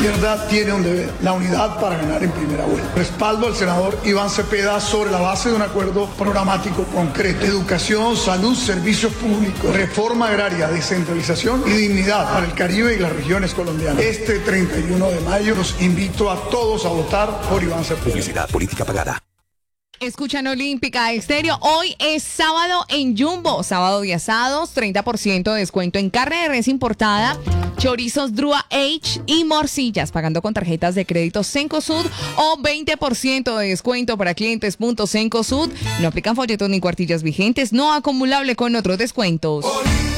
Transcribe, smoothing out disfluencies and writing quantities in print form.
izquierda tiene un deber, la unidad para ganar en primera vuelta. Respaldo al senador Iván Cepeda sobre la base de un acuerdo programático concreto. Educación, salud, servicios públicos, reforma agraria, descentralización y dignidad para el Caribe y las regiones colombianas. Este 31 de mayo los invito a todos a votar por Iván Cepeda. Publicidad política pagada. Escuchan Olímpica Estéreo. Hoy es sábado en Jumbo. Sábado de asados, 30% de descuento en carne de res importada, chorizos Drua H y morcillas. Pagando con tarjetas de crédito Cencosud o 20% de descuento para clientes Cencosud. No aplican folletos ni cuartillas vigentes. No acumulable con otros descuentos.